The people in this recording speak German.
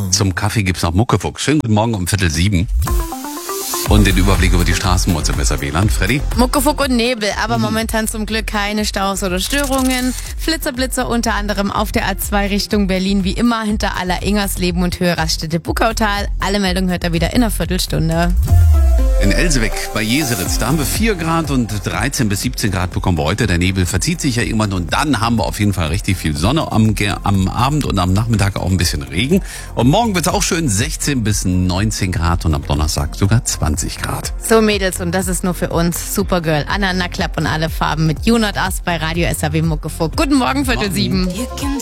Zum Kaffee gibt's noch Muckefuchs. Schönen guten Morgen um 6:45. Und den Überblick über die Straßen im WLAN. Freddy? Muckefuck und Nebel, aber momentan zum Glück keine Staus oder Störungen. Flitzer unter anderem auf der A2 Richtung Berlin, wie immer hinter aller Ingersleben und Höhe Raststätte Buckautal. Alle Meldungen hört er wieder in einer Viertelstunde. In Elsewick bei Jeseritz, da haben wir 4 Grad und 13 bis 17 Grad bekommen wir heute. Der Nebel verzieht sich ja irgendwann und dann haben wir auf jeden Fall richtig viel Sonne am Abend und am Nachmittag auch ein bisschen Regen. Und morgen wird's auch schön 16 bis 19 Grad und am Donnerstag sogar 20 Grad. So Mädels, und das ist nur für uns. Supergirl, Anna Naklapp und alle Farben mit You Not Us bei Radio SAW Muckefuck. Guten Morgen, 6:45.